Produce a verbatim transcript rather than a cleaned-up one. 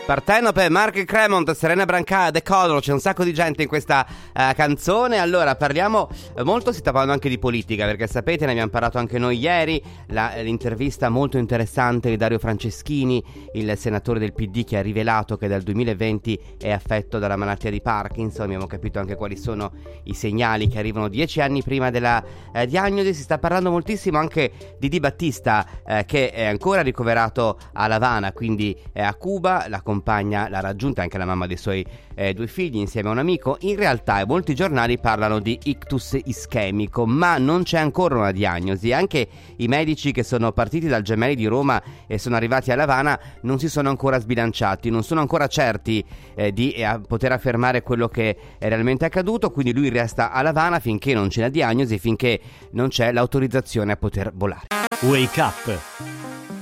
Partenope, Mark Cremont, Serena Brancà, The Color, c'è un sacco di gente in questa uh, canzone. Allora parliamo, molto si sta parlando anche di politica, perché sapete, ne abbiamo parlato anche noi ieri, la, l'intervista molto interessante di Dario Franceschini, il senatore del P D, che ha rivelato che dal duemilaventi è affetto dalla malattia di Parkinson. Abbiamo capito anche quali sono i segnali che arrivano dieci anni prima della uh, diagnosi. Si sta parlando moltissimo anche di Di Battista, uh, che è ancora ricoverato a La Habana, quindi è a Cuba. La compagna l'ha raggiunta, anche la mamma dei suoi eh, due figli, insieme a un amico. In realtà molti giornali parlano di ictus ischemico, ma non c'è ancora una diagnosi. Anche i medici che sono partiti dal Gemelli di Roma e sono arrivati a La Habana non si sono ancora sbilanciati, non sono ancora certi eh, di eh, poter affermare quello che è realmente accaduto. Quindi lui resta a La Habana finché non c'è la diagnosi, finché non c'è l'autorizzazione a poter volare. Wake Up